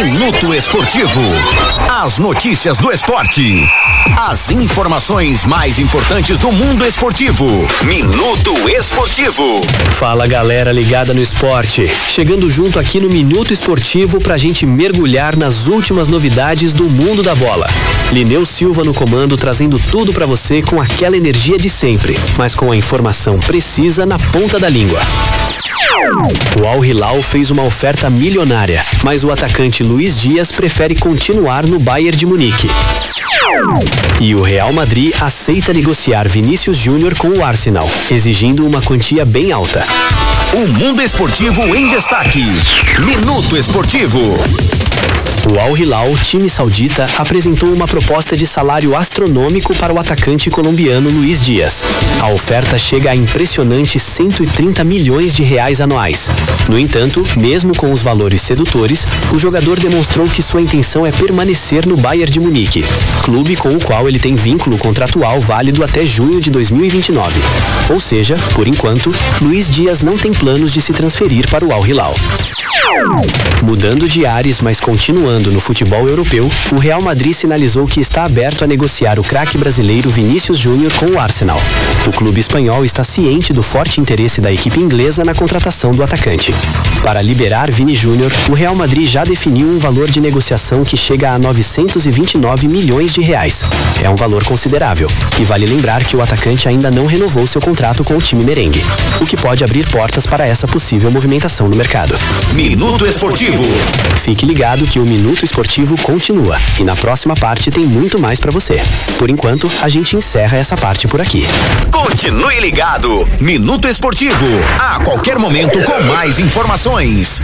Minuto Esportivo. As notícias do esporte. As informações mais importantes do mundo esportivo. Minuto Esportivo. Fala, galera ligada no esporte. Chegando junto aqui no Minuto Esportivo pra gente mergulhar nas últimas novidades do mundo da bola. Lineu Silva no comando, trazendo tudo pra você com aquela energia de sempre, mas com a informação precisa na ponta da língua. O Al Hilal fez uma oferta milionária, mas o atacante Luiz Dias prefere continuar no Bayern de Munique. E o Real Madrid aceita negociar Vinícius Júnior com o Arsenal, exigindo uma quantia bem alta. O mundo esportivo em destaque. Minuto Esportivo. O Al Hilal, time saudita, apresentou uma proposta de salário astronômico para o atacante colombiano Luiz Dias. A oferta chega a impressionante 130 milhões de reais anuais. No entanto, mesmo com os valores sedutores, o jogador demonstrou que sua intenção é permanecer no Bayern de Munique, clube com o qual ele tem vínculo contratual válido até junho de 2029. Ou seja, por enquanto, Luiz Dias não tem planos de se transferir para o Al Hilal. Mudando de ares, mas continuando no futebol europeu, o Real Madrid sinalizou que está aberto a negociar o craque brasileiro Vinícius Júnior com o Arsenal. O clube espanhol está ciente do forte interesse da equipe inglesa na contratação do atacante. Para liberar Vini Júnior, o Real Madrid já definiu um valor de negociação que chega a 929 milhões de reais. É um valor considerável. E vale lembrar que o atacante ainda não renovou seu contrato com o time merengue, o que pode abrir portas para essa possível movimentação no mercado. Minuto Esportivo. Fique ligado que o Minuto Esportivo continua e na próxima parte tem muito mais pra você. Por enquanto, a gente encerra essa parte por aqui. Continue ligado. Minuto Esportivo. A qualquer momento com mais informações.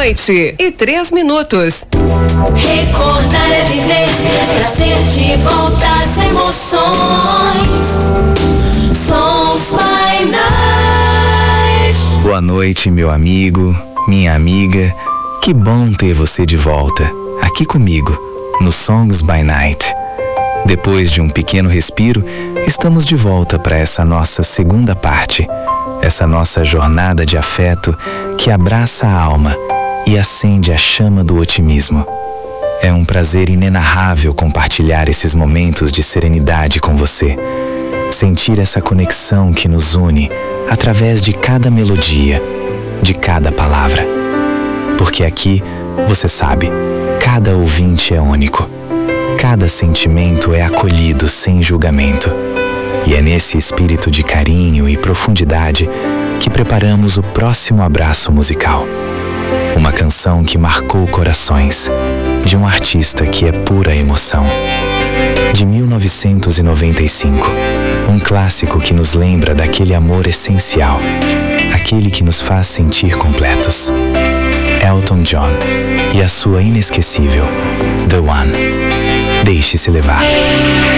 12:03. Recordar é viver, trazer de volta as emoções. Sons by Night. Boa noite, meu amigo, minha amiga. Que bom ter você de volta, aqui comigo, no Songs by Night. Depois de um pequeno respiro, estamos de volta para essa nossa segunda parte, essa nossa jornada de afeto que abraça a alma e acende a chama do otimismo. É um prazer inenarrável compartilhar esses momentos de serenidade com você. Sentir essa conexão que nos une através de cada melodia, de cada palavra. Porque aqui, você sabe, cada ouvinte é único. Cada sentimento é acolhido sem julgamento. E é nesse espírito de carinho e profundidade que preparamos o próximo abraço musical. Uma canção que marcou corações, de um artista que é pura emoção. De 1995, um clássico que nos lembra daquele amor essencial, aquele que nos faz sentir completos. Elton John e a sua inesquecível The One. Deixe-se levar.